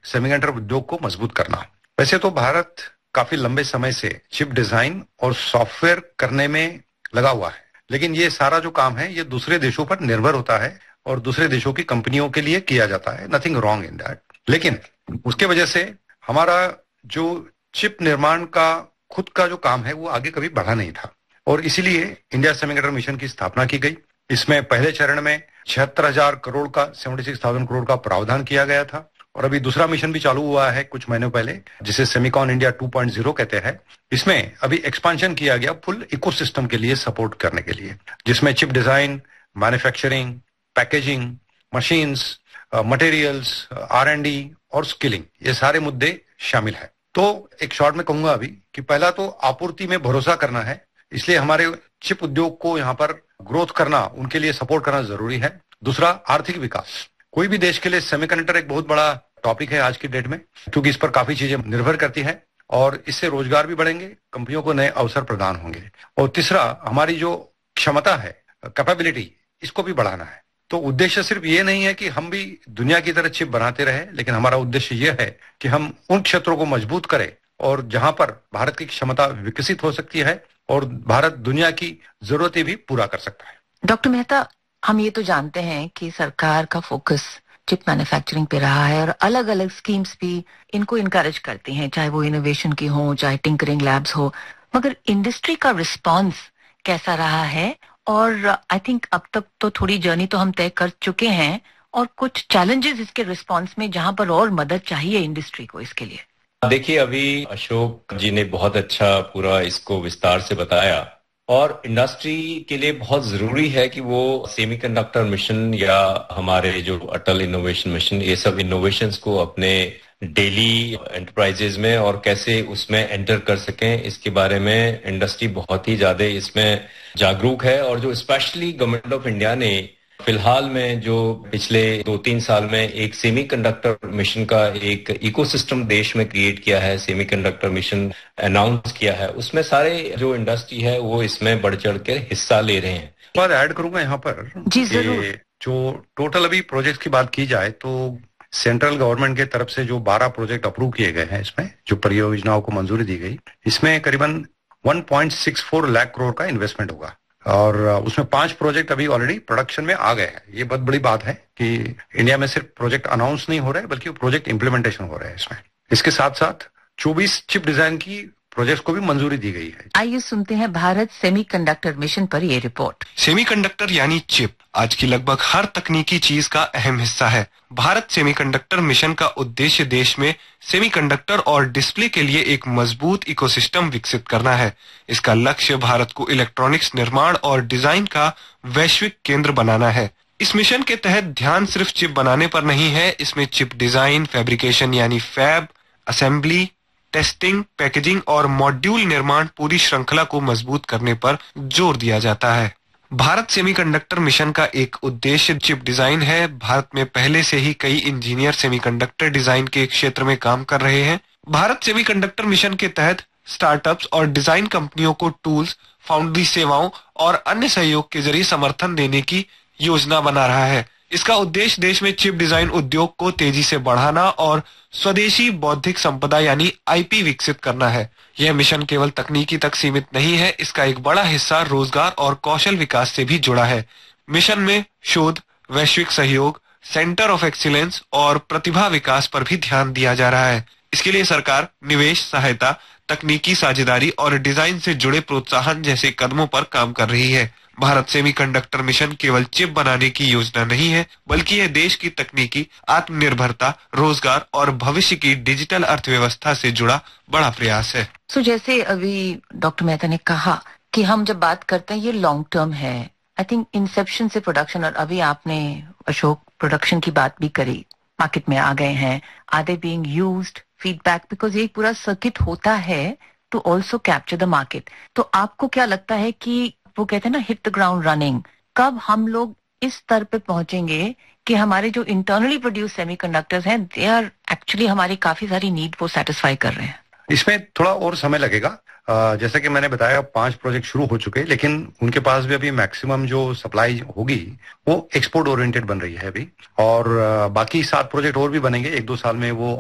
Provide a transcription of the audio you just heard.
Semiconductor उद्योग को मजबूत करना। वैसे तो भारत काफी लंबे समय से चिप डिजाइन और सॉफ्टवेयर करने में लगा हुआ है, लेकिन ये सारा जो काम है ये दूसरे देशों पर निर्भर होता है और दूसरे देशों की कंपनियों के लिए किया जाता है। नथिंग रॉन्ग इन दैट, लेकिन उसके वजह से हमारा जो चिप निर्माण का खुद का जो काम है वो आगे कभी बढ़ा नहीं था और इसीलिए इंडिया सेमीकंडक्टर मिशन की स्थापना की गई। इसमें पहले चरण में 76,000 करोड़ का 76,000 करोड़ का प्रावधान किया गया था और अभी दूसरा मिशन भी चालू हुआ है कुछ महीनों पहले, जिसे सेमिकॉन इंडिया 2.0 कहते हैं। इसमें अभी एक्सपांशन किया गया फुल इकोसिस्टम के लिए सपोर्ट करने के लिए, जिसमें chip design, manufacturing, packaging, machines, materials, R&D और स्किलिंग, ये सारे मुद्दे शामिल है। तो एक शॉर्ट में कहूंगा अभी कि पहला तो आपूर्ति में भरोसा करना है, इसलिए हमारे चिप उद्योग को यहाँ पर ग्रोथ करना, उनके लिए सपोर्ट करना जरूरी है। दूसरा, आर्थिक विकास। कोई भी देश के लिए सेमीकंडक्टर एक बहुत बड़ा टॉपिक है आज की डेट में, क्योंकि इस पर काफी चीजें निर्भर करती है और इससे रोजगार भी बढ़ेंगे, कंपनियों को नए अवसर प्रदान होंगे। और तीसरा, हमारी जो क्षमता है, कैपेबिलिटी, इसको भी बढ़ाना है। तो उद्देश्य सिर्फ ये नहीं है कि हम भी दुनिया की तरह चिप बनाते रहे, लेकिन हमारा उद्देश्य ये है कि हम उन क्षेत्रों को मजबूत करें और जहां पर भारत की क्षमता विकसित हो सकती है और भारत दुनिया की जरूरतें भी पूरा कर सकता है। डॉक्टर मेहता, हम ये तो जानते हैं कि सरकार का फोकस चिप मैन्युफैक्चरिंग पे रहा है और अलग अलग स्कीम्स भी इनको इनकरेज करती हैं, चाहे वो इनोवेशन की हो, चाहे टिंकरिंग लैब्स हो, मगर इंडस्ट्री का रिस्पांस कैसा रहा है? और आई थिंक अब तक तो थोड़ी जर्नी तो हम तय कर चुके हैं और कुछ चैलेंजेस इसके रिस्पांस में जहां पर और मदद चाहिए इंडस्ट्री को इसके लिए। देखिए, अभी अशोक जी ने बहुत अच्छा पूरा इसको विस्तार से बताया और इंडस्ट्री के लिए बहुत जरूरी है कि वो सेमीकंडक्टर मिशन या हमारे जो अटल इनोवेशन मिशन, ये सब इनोवेशंस को अपने डेली एंटरप्राइजेज में और कैसे उसमें एंटर कर सकें, इसके बारे में इंडस्ट्री बहुत ही ज्यादा इसमें जागरूक है। और जो स्पेशली गवर्नमेंट ऑफ इंडिया ने फिलहाल में जो पिछले 2-3 साल में एक सेमीकंडक्टर मिशन का एक इकोसिस्टम देश में क्रिएट किया है, सेमीकंडक्टर मिशन अनाउंस किया है, उसमें सारे जो इंडस्ट्री है वो इसमें बढ़ चढ़ के हिस्सा ले रहे हैं। बात ऐड करूंगा यहाँ पर जी जरूर। जो टोटल अभी प्रोजेक्ट की बात की जाए तो सेंट्रल गवर्नमेंट के तरफ से जो 12 प्रोजेक्ट अप्रूव किए गए हैं, इसमें जो परियोजनाओं को मंजूरी दी गई, इसमें करीबन 1.64 लाख करोड़ का इन्वेस्टमेंट होगा और उसमें 5 प्रोजेक्ट अभी ऑलरेडी प्रोडक्शन में आ गए हैं। ये बहुत बड़ी बात है कि इंडिया में सिर्फ प्रोजेक्ट अनाउंस नहीं हो रहे बल्कि प्रोजेक्ट इंप्लीमेंटेशन हो रहे हैं इसमें। इसके साथ साथ 24 चिप डिजाइन की प्रोजेक्ट को भी मंजूरी दी गई है। आइए सुनते हैं भारत सेमीकंडक्टर मिशन पर ये रिपोर्ट। सेमीकंडक्टर यानी चिप आज की लगभग हर तकनीकी चीज का अहम हिस्सा है। भारत सेमीकंडक्टर मिशन का उद्देश्य देश में सेमीकंडक्टर और डिस्प्ले के लिए एक मजबूत इकोसिस्टम विकसित करना है। इसका लक्ष्य भारत को इलेक्ट्रॉनिक्स निर्माण और डिजाइन का वैश्विक केंद्र बनाना है। इस मिशन के तहत ध्यान सिर्फ चिप बनाने पर नहीं है, इसमें चिप डिजाइन, फैब्रिकेशन यानी फैब, असेंबली, टेस्टिंग, पैकेजिंग और मॉड्यूल निर्माण पूरी श्रृंखला को मजबूत करने पर जोर दिया जाता है। भारत सेमीकंडक्टर मिशन का एक उद्देश्य चिप डिजाइन है। भारत में पहले से ही कई इंजीनियर सेमीकंडक्टर डिजाइन के क्षेत्र में काम कर रहे हैं। भारत सेमीकंडक्टर मिशन के तहत स्टार्टअप्स और डिजाइन कंपनियों को टूल्स, फाउंड्री सेवाओं और अन्य सहयोग के जरिए समर्थन देने की योजना बना रहा है। इसका उद्देश्य देश में चिप डिजाइन उद्योग को तेजी से बढ़ाना और स्वदेशी बौद्धिक संपदा यानी IP विकसित करना है। यह मिशन केवल तकनीकी तक सीमित नहीं है, इसका एक बड़ा हिस्सा रोजगार और कौशल विकास से भी जुड़ा है। मिशन में शोध, वैश्विक सहयोग, सेंटर ऑफ एक्सीलेंस और प्रतिभा विकास पर भी ध्यान दिया जा रहा है। इसके लिए सरकार निवेश, सहायता, तकनीकी साझेदारी और डिजाइन से जुड़े प्रोत्साहन जैसे कदमों पर काम कर रही है। भारत सेमीकंडक्टर मिशन केवल चिप बनाने की योजना नहीं है, बल्कि यह देश की तकनीकी आत्मनिर्भरता, रोजगार और भविष्य की डिजिटल अर्थव्यवस्था से जुड़ा बड़ा प्रयास है। जैसे अभी डॉक्टर मेहता ने कहा कि हम जब बात करते हैं ये लॉन्ग टर्म है। आई थिंक इंसेप्शन से प्रोडक्शन, और अभी आपने अशोक प्रोडक्शन की बात भी करी, मार्केट में आ गए हैं, are they being used, feedback, because ये पूरा सर्किट होता है to also capture the market. तो आपको क्या लगता है कि वो कहते हैं ना हिट द ग्राउंड रनिंग, कब हम लोग इस स्तर पे पहुंचेंगे कि हमारे जो इंटरनली प्रोड्यूस सेमीकंडक्टर्स हैं दे आर एक्चुअली हमारी काफी सारी नीड वो सेटिस्फाई कर रहे हैं? इसमें थोड़ा और समय लगेगा। जैसा कि मैंने बताया 5 प्रोजेक्ट शुरू हो चुके हैं, लेकिन उनके पास भी अभी मैक्सिमम जो सप्लाई होगी वो एक्सपोर्ट ओरिएंटेड बन रही है अभी, और बाकी 7 प्रोजेक्ट और भी बनेंगे 1-2 साल में, वो